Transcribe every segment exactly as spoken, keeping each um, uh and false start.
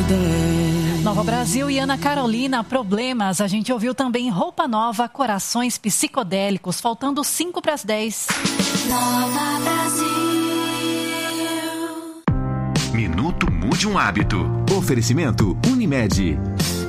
Jardim. Nova Brasil e Ana Carolina, Problemas. A gente ouviu também Roupa Nova, Corações Psicodélicos, faltando cinco para as dez. Nova Brasil. Minuto Mude um Hábito. Oferecimento Unimed.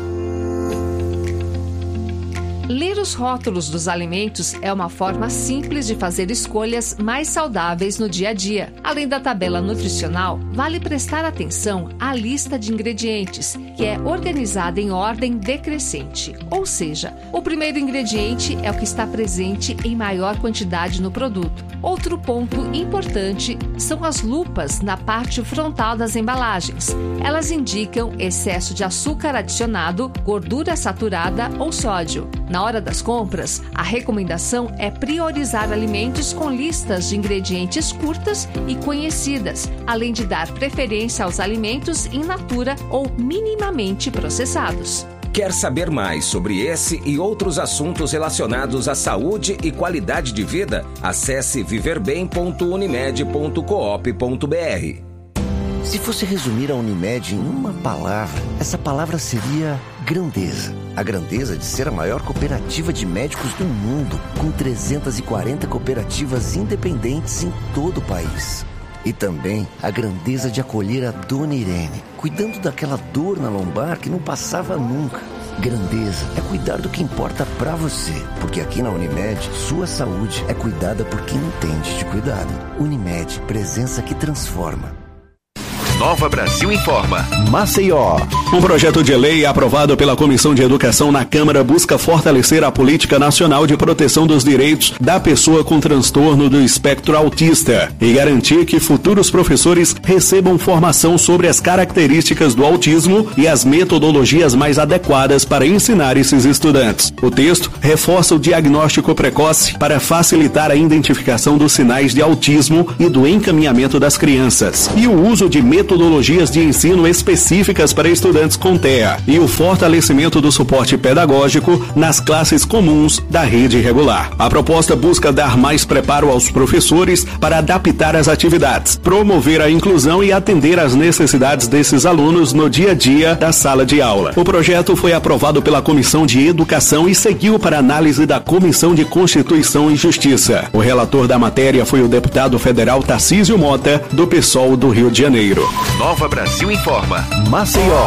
Ler os rótulos dos alimentos é uma forma simples de fazer escolhas mais saudáveis no dia a dia. Além da tabela nutricional, vale prestar atenção à lista de ingredientes, que é organizada em ordem decrescente. Ou seja, o primeiro ingrediente é o que está presente em maior quantidade no produto. Outro ponto importante são as lupas na parte frontal das embalagens. Elas indicam excesso de açúcar adicionado, gordura saturada ou sódio. Na hora das compras, a recomendação é priorizar alimentos com listas de ingredientes curtas e conhecidas, além de dar preferência aos alimentos in natura ou minimamente processados. Quer saber mais sobre esse e outros assuntos relacionados à saúde e qualidade de vida? Acesse viver bem ponto unimed ponto coop ponto br. Se fosse resumir a Unimed em uma palavra, essa palavra seria grandeza. A grandeza de ser a maior cooperativa de médicos do mundo, com trezentas e quarenta cooperativas independentes em todo o país. E também a grandeza de acolher a Dona Irene, cuidando daquela dor na lombar que não passava nunca. Grandeza é cuidar do que importa pra você, porque aqui na Unimed, sua saúde é cuidada por quem entende de cuidado. Unimed, presença que transforma. Nova Brasil Informa. Maceió. Um projeto de lei aprovado pela Comissão de Educação na Câmara busca fortalecer a Política Nacional de Proteção dos Direitos da Pessoa com Transtorno do Espectro Autista e garantir que futuros professores recebam formação sobre as características do autismo e as metodologias mais adequadas para ensinar esses estudantes. O texto reforça o diagnóstico precoce para facilitar a identificação dos sinais de autismo e do encaminhamento das crianças e o uso de metodologias metodologias de ensino específicas para estudantes com T E A e o fortalecimento do suporte pedagógico nas classes comuns da rede regular. A proposta busca dar mais preparo aos professores para adaptar as atividades, promover a inclusão e atender às necessidades desses alunos no dia a dia da sala de aula. O projeto foi aprovado pela Comissão de Educação e seguiu para análise da Comissão de Constituição e Justiça. O relator da matéria foi o deputado federal Tarcísio Mota, do PSOL do Rio de Janeiro. Nova Brasil Informa. Maceió.